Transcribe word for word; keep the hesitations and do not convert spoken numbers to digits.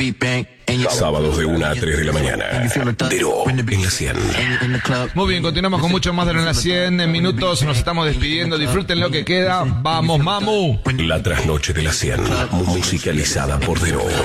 Sábados de una a tres de la mañana. Dero en la cien. Muy bien, continuamos con mucho más de en la cien. En minutos nos estamos despidiendo. Disfruten lo que queda. Vamos, mamu. La trasnoche de la cien. Musicalizada por Dero.